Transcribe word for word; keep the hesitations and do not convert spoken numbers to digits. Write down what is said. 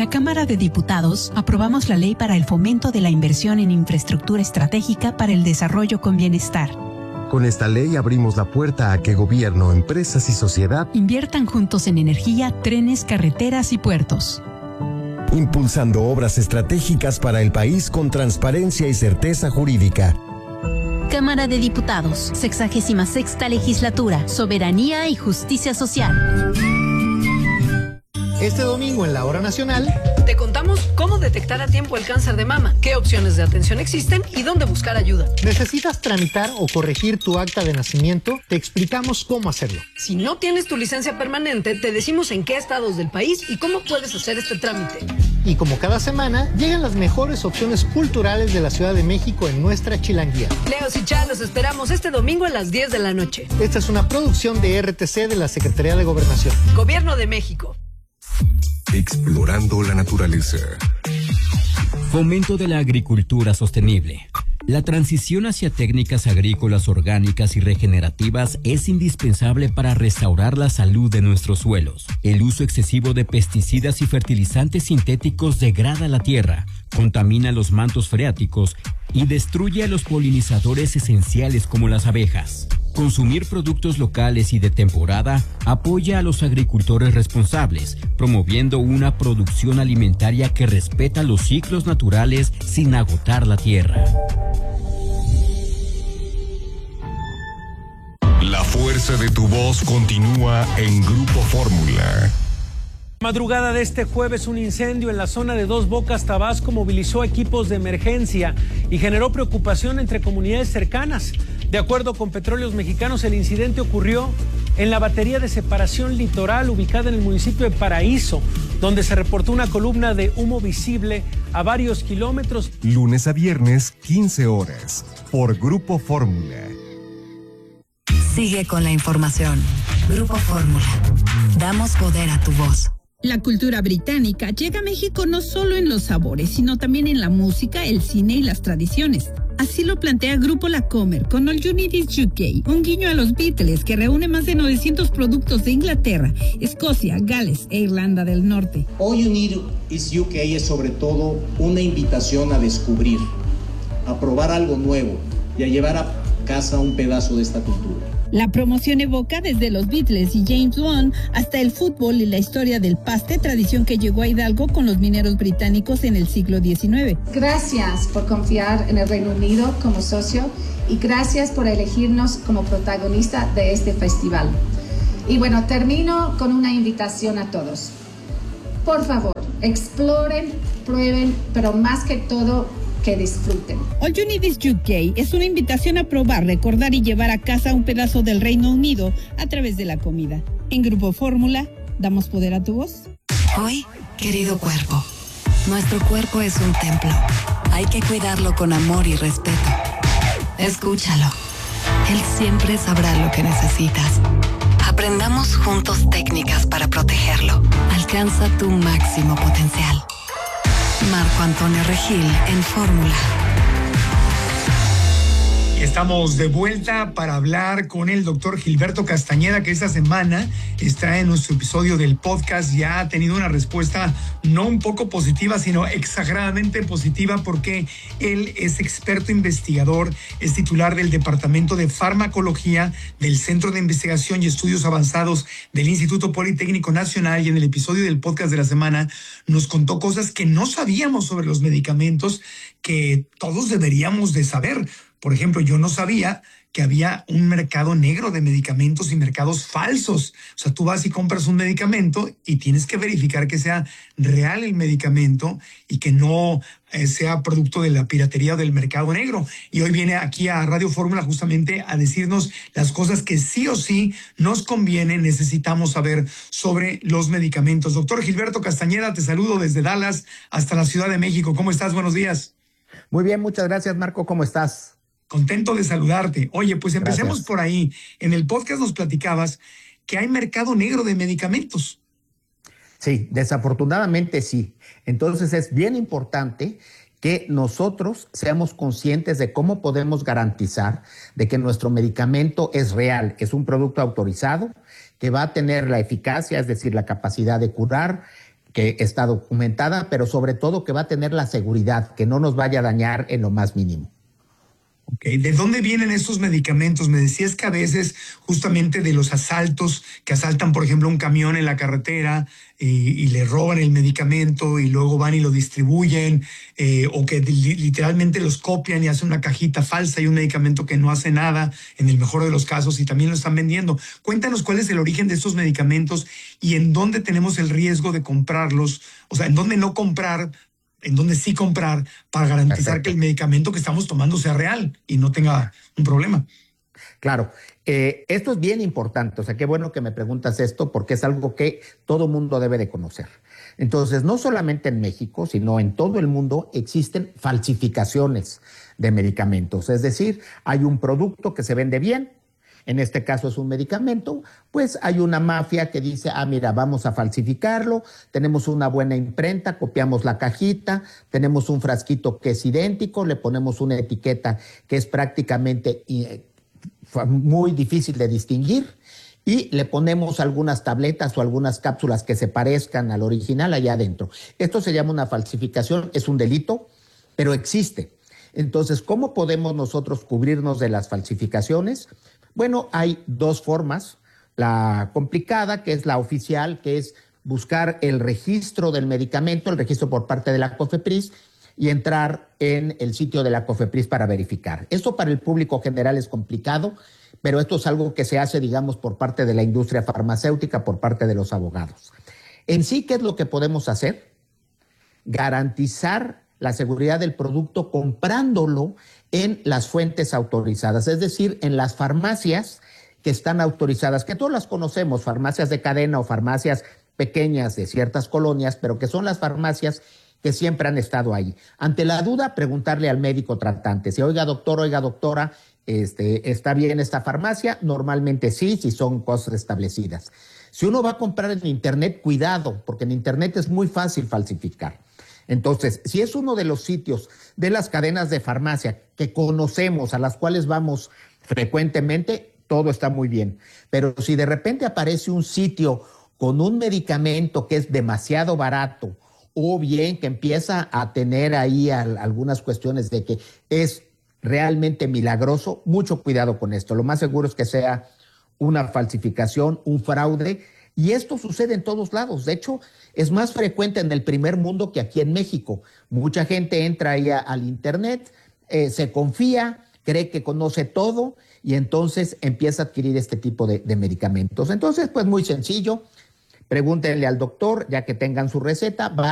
la Cámara de Diputados aprobamos la ley para el fomento de la inversión en infraestructura estratégica para el desarrollo con bienestar. Con esta ley abrimos la puerta a que gobierno, empresas y sociedad inviertan juntos en energía, trenes, carreteras y puertos. Impulsando obras estratégicas para el país con transparencia y certeza jurídica. Cámara de Diputados, sexagésima sexta legislatura, soberanía y justicia social. Este domingo en la Hora Nacional te contamos cómo detectar a tiempo el cáncer de mama, qué opciones de atención existen y dónde buscar ayuda. ¿Necesitas tramitar o corregir tu acta de nacimiento? Te explicamos cómo hacerlo. Si no tienes tu licencia permanente, te decimos en qué estados del país y cómo puedes hacer este trámite. Y como cada semana, llegan las mejores opciones culturales de la Ciudad de México en nuestra Chilanguía. Leos y Chá, los esperamos este domingo a las diez de la noche. Esta es una producción de R T C de la Secretaría de Gobernación. Gobierno de México. Explorando la naturaleza. Fomento de la agricultura sostenible. La transición hacia técnicas agrícolas orgánicas y regenerativas es indispensable para restaurar la salud de nuestros suelos. El uso excesivo de pesticidas y fertilizantes sintéticos degrada la tierra, contamina los mantos freáticos y destruye a los polinizadores esenciales como las abejas. Consumir productos locales y de temporada apoya a los agricultores responsables, promoviendo una producción alimentaria que respeta los ciclos naturales sin agotar la tierra. La fuerza de tu voz continúa en Grupo Fórmula. Madrugada de este jueves, un incendio en la zona de Dos Bocas, Tabasco, movilizó equipos de emergencia y generó preocupación entre comunidades cercanas. De acuerdo con Petróleos Mexicanos, el incidente ocurrió en la batería de separación litoral ubicada en el municipio de Paraíso, donde se reportó una columna de humo visible a varios kilómetros. Lunes a viernes, quince horas, por Grupo Fórmula. Sigue con la información. Grupo Fórmula. Damos poder a tu voz. La cultura británica llega a México no solo en los sabores, sino también en la música, el cine y las tradiciones. Así lo plantea Grupo Lacomer con All You Need Is U K, un guiño a los Beatles que reúne más de novecientos productos de Inglaterra, Escocia, Gales e Irlanda del Norte. All You Need Is U K es sobre todo una invitación a descubrir, a probar algo nuevo y a llevar a casa un pedazo de esta cultura. La promoción evoca desde los Beatles y James Bond hasta el fútbol y la historia del paste, tradición que llegó a Hidalgo con los mineros británicos en el siglo diecinueve. Gracias por confiar en el Reino Unido como socio y gracias por elegirnos como protagonista de este festival. Y bueno, termino con una invitación a todos. Por favor, exploren, prueben, pero más que todo, que disfruten. All You Need Is U K es una invitación a probar, recordar y llevar a casa un pedazo del Reino Unido a través de la comida. En Grupo Fórmula, damos poder a tu voz. Hoy, querido cuerpo, nuestro cuerpo es un templo. Hay que cuidarlo con amor y respeto. Escúchalo. Él siempre sabrá lo que necesitas. Aprendamos juntos técnicas para protegerlo. Alcanza tu máximo potencial. Marco Antonio Regil en Fórmula. Estamos de vuelta para hablar con el doctor Gilberto Castañeda, que esta semana está en nuestro episodio del podcast. Ya ha tenido una respuesta no un poco positiva, sino exageradamente positiva, porque él es experto investigador, es titular del Departamento de Farmacología del Centro de Investigación y Estudios Avanzados del Instituto Politécnico Nacional, y en el episodio del podcast de la semana nos contó cosas que no sabíamos sobre los medicamentos que todos deberíamos de saber. Por ejemplo, yo no sabía que había un mercado negro de medicamentos y mercados falsos. O sea, tú vas y compras un medicamento y tienes que verificar que sea real el medicamento y que no eh, sea producto de la piratería o del mercado negro. Y hoy viene aquí a Radio Fórmula justamente a decirnos las cosas que sí o sí nos conviene, necesitamos saber sobre los medicamentos. Doctor Gilberto Castañeda, te saludo desde Dallas hasta la Ciudad de México. ¿Cómo estás? Buenos días. Muy bien, muchas gracias, Marco. ¿Cómo estás? Contento de saludarte. Oye, pues empecemos Gracias. por ahí. En el podcast nos platicabas que hay mercado negro de medicamentos. Sí, desafortunadamente sí. Entonces es bien importante que nosotros seamos conscientes de cómo podemos garantizar de que nuestro medicamento es real, es un producto autorizado, que va a tener la eficacia, es decir, la capacidad de curar, que está documentada, pero sobre todo que va a tener la seguridad, que no nos vaya a dañar en lo más mínimo. Ok, ¿de dónde vienen estos medicamentos? Me decías que a veces justamente de los asaltos, que asaltan por ejemplo un camión en la carretera y, y le roban el medicamento y luego van y lo distribuyen, eh, o que li literalmente los copian y hacen una cajita falsa y un medicamento que no hace nada, en el mejor de los casos, y también lo están vendiendo. Cuéntanos cuál es el origen de estos medicamentos y en dónde tenemos el riesgo de comprarlos, o sea, en dónde no comprar, en dónde sí comprar para garantizar Perfecto. que el medicamento que estamos tomando sea real y no tenga un problema. Claro, eh, esto es bien importante, o sea, qué bueno que me preguntas esto porque es algo que todo mundo debe de conocer. Entonces, no solamente en México, sino en todo el mundo existen falsificaciones de medicamentos, es decir, hay un producto que se vende bien, en este caso es un medicamento, pues hay una mafia que dice, ah, mira, vamos a falsificarlo, tenemos una buena imprenta, copiamos la cajita, tenemos un frasquito que es idéntico, le ponemos una etiqueta que es prácticamente eh, muy difícil de distinguir y le ponemos algunas tabletas o algunas cápsulas que se parezcan al original allá adentro. Esto se llama una falsificación, es un delito, pero existe. Entonces, ¿cómo podemos nosotros cubrirnos de las falsificaciones? Bueno, hay dos formas. La complicada, que es la oficial, que es buscar el registro del medicamento, el registro por parte de la COFEPRIS y entrar en el sitio de la COFEPRIS para verificar. Esto para el público general es complicado, pero esto es algo que se hace, digamos, por parte de la industria farmacéutica, por parte de los abogados. En sí, ¿qué es lo que podemos hacer? Garantizar la seguridad del producto comprándolo en las fuentes autorizadas, es decir, en las farmacias que están autorizadas, que todas las conocemos, farmacias de cadena o farmacias pequeñas de ciertas colonias, pero que son las farmacias que siempre han estado ahí. Ante la duda, preguntarle al médico tratante, si oiga doctor, oiga doctora, este, ¿está bien esta farmacia? Normalmente sí, si son cosas establecidas. Si uno va a comprar en internet, cuidado, porque en internet es muy fácil falsificar. Entonces, si es uno de los sitios de las cadenas de farmacia que conocemos, a las cuales vamos frecuentemente, todo está muy bien. Pero si de repente aparece un sitio con un medicamento que es demasiado barato o bien que empieza a tener ahí al, algunas cuestiones de que es realmente milagroso, mucho cuidado con esto. Lo más seguro es que sea una falsificación, un fraude. Y esto sucede en todos lados. De hecho, es más frecuente en el primer mundo que aquí en México. Mucha gente entra ahí a, al internet, eh, se confía, cree que conoce todo y entonces empieza a adquirir este tipo de, de medicamentos. Entonces, pues muy sencillo, pregúntenle al doctor, ya que tengan su receta, va